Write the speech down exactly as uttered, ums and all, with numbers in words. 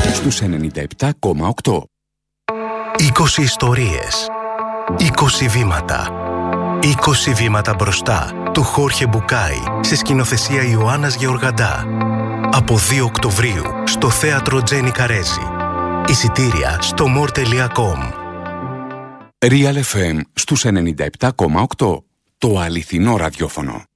στους ενενήντα επτά κόμμα οκτώ. είκοσι ιστορίες, είκοσι βήματα. είκοσι βήματα μπροστά του Χόρχε Μπουκάη σε σκηνοθεσία Ιωάννας Γεωργαντά. Από δύο Οκτωβρίου στο θέατρο Τζένι Καρέζη. Εισιτήρια στο more τελεία com. Real εφ εμ στους ενενήντα επτά κόμμα οκτώ. Το αληθινό ραδιόφωνο.